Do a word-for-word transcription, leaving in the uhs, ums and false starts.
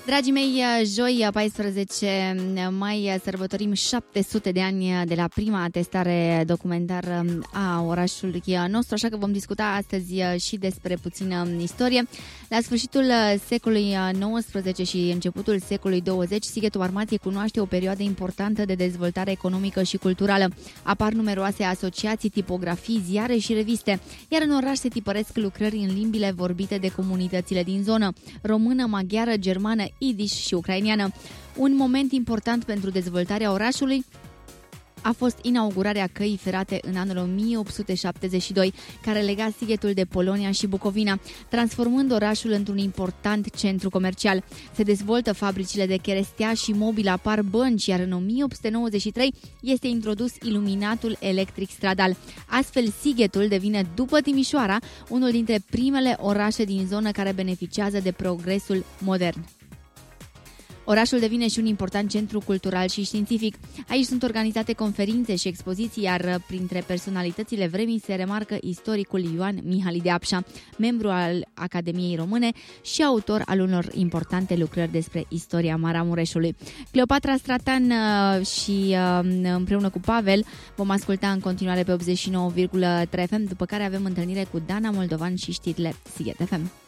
Dragii mei, joi paisprezece mai sărbătorim șapte sute de ani de la prima atestare documentară a orașului nostru, așa că vom discuta astăzi și despre puțină istorie. La sfârșitul secolului nouăsprezece și începutul secolului douăzeci, Sighetul Marmației cunoaște o perioadă importantă de dezvoltare economică și culturală. Apar numeroase asociații, tipografii, ziare și reviste, iar în oraș se tipăresc lucrări în limbile vorbite de comunitățile din zonă: română, maghiară, germană, idiș și ucrainiană. Un moment important pentru dezvoltarea orașului a fost inaugurarea căii ferate în anul o mie opt sute șaptezeci și doi, care lega Sighetul de Polonia și Bucovina, transformând orașul într-un important centru comercial. Se dezvoltă fabricile de cherestea și mobil, apar bănci, iar în o mie opt sute nouăzeci și trei este introdus iluminatul electric stradal. Astfel, Sighetul devine, după Timișoara, unul dintre primele orașe din zonă care beneficiază de progresul modern. Orașul devine și un important centru cultural și științific. Aici sunt organizate conferințe și expoziții, iar printre personalitățile vremii se remarcă istoricul Ioan Mihali de Apșa, membru al Academiei Române și autor al unor importante lucrări despre istoria Maramureșului. Cleopatra Stratan și împreună cu Pavel vom asculta în continuare pe optzeci și nouă virgulă trei F M, după care avem întâlnire cu Dana Moldovan și știrile Sighet F M.